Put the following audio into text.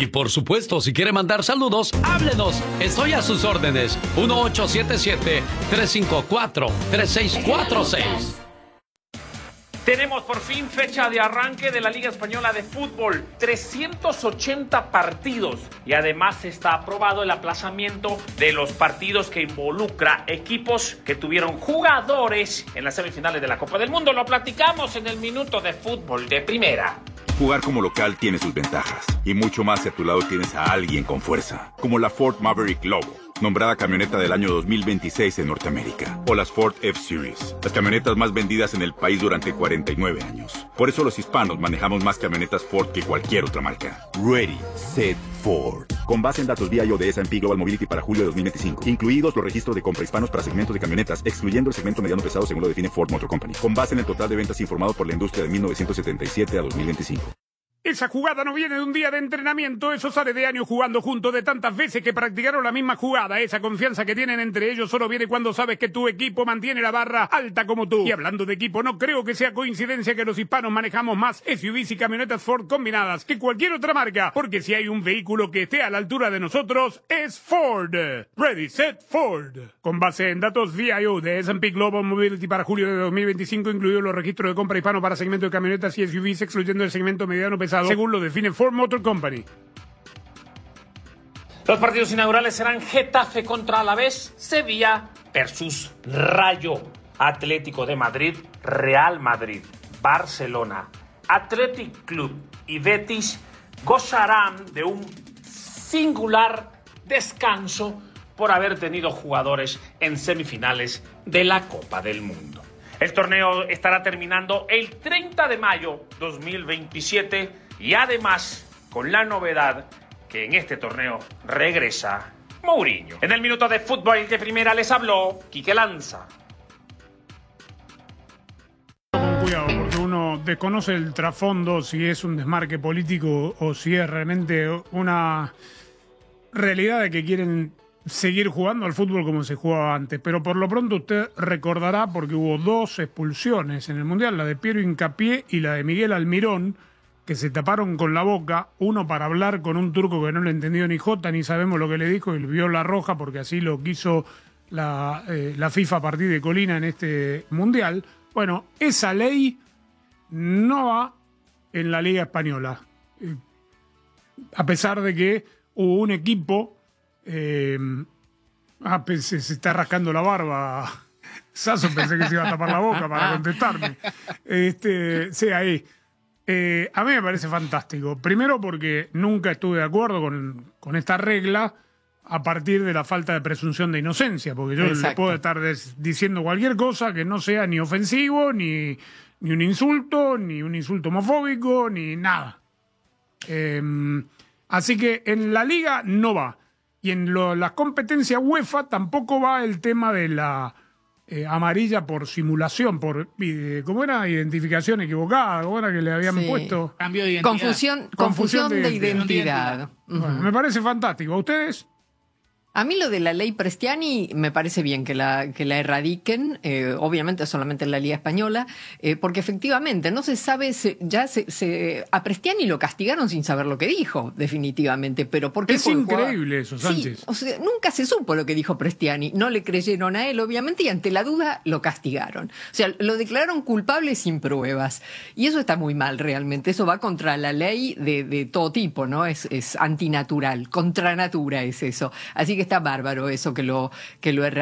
Y por supuesto, si quiere mandar saludos, háblenos. Estoy a sus órdenes. 1877-354-3646. Tenemos por fin fecha de arranque de la Liga Española de Fútbol, 380 partidos, y además está aprobado el aplazamiento de los partidos que involucra equipos que tuvieron jugadores en las semifinales de la Copa del Mundo. Lo platicamos en el Minuto de Fútbol de Primera. Jugar como local tiene sus ventajas, y mucho más si a tu lado tienes a alguien con fuerza, como la Ford Maverick Lobo, nombrada camioneta del año 2026 en Norteamérica, o las Ford F-Series, las camionetas más vendidas en el país durante 49 años. Por eso los hispanos manejamos más camionetas Ford que cualquier otra marca. Ready, Set, Ford. Con base en datos BIO de S&P Global Mobility para julio de 2025, incluidos los registros de compra hispanos para segmentos de camionetas, excluyendo el segmento mediano pesado según lo define Ford Motor Company, con base en el total de ventas informado por la industria de 1977 a 2025. Esa jugada no viene de un día de entrenamiento, eso sale de años jugando juntos, de tantas veces que practicaron la misma jugada. Esa confianza que tienen entre ellos solo viene cuando sabes que tu equipo mantiene la barra alta como tú. Y hablando de equipo, no creo que sea coincidencia que los hispanos manejamos más SUVs y camionetas Ford combinadas que cualquier otra marca, porque si hay un vehículo que esté a la altura de nosotros, es Ford. Ready, Set, Ford. Con base en datos VIO de S&P Global Mobility para julio de 2025, incluidos los registros de compra hispano para segmento de camionetas y SUVs, excluyendo el segmento mediano pesado, según lo define Ford Motor Company. Los partidos inaugurales serán Getafe contra Alavés, Sevilla versus Rayo, Atlético de Madrid, Real Madrid, Barcelona, Athletic Club y Betis gozarán de un singular descanso por haber tenido jugadores en semifinales de la Copa del Mundo. El torneo estará terminando el 30 de mayo 2027 y además con la novedad que en este torneo regresa Mourinho. En el Minuto de Fútbol de Primera les habló Quique Lanza. Con cuidado, porque uno desconoce el trasfondo, si es un desmarque político o si es realmente una realidad de que quieren seguir jugando al fútbol como se jugaba antes. Pero por lo pronto usted recordará, porque hubo dos expulsiones en el Mundial, la de Piero Hincapié y la de Miguel Almirón, que se taparon con la boca, uno para hablar con un turco que no le entendió ni jota, ni sabemos lo que le dijo, y le vio la roja porque así lo quiso la FIFA a partir de Colina en este Mundial. Bueno, esa ley no va en la Liga Española, a pesar de que hubo un equipo... se está rascando la barba Sasso, pensé que se iba a tapar la boca para contestarme. Sí, ahí. A mí me parece fantástico. Primero porque nunca estuve de acuerdo con esta regla a partir de la falta de presunción de inocencia, porque yo le puedo estar diciendo cualquier cosa que no sea ni ofensivo, ni un insulto homofóbico, ni nada. Así que en la liga no va. Y en las competencias UEFA tampoco va el tema de la amarilla por simulación, por, ¿cómo era? Identificación equivocada, ¿cómo era que le habían puesto? Cambio de identidad. Confusión de identidad. Bueno, me parece fantástico. ¿A ustedes? A mí lo de la ley Prestiani me parece bien que la erradiquen, obviamente solamente en la Liga Española, porque efectivamente no se sabe, a Prestiani lo castigaron sin saber lo que dijo, definitivamente, pero ¿por qué? Es increíble eso, Sánchez. Sí, o sea, nunca se supo lo que dijo Prestiani, no le creyeron a él, obviamente, y ante la duda lo castigaron. O sea, lo declararon culpable sin pruebas, y eso está muy mal realmente, eso va contra la ley de todo tipo, ¿no? Es antinatural, contra natura es eso. Así que está bárbaro eso que lo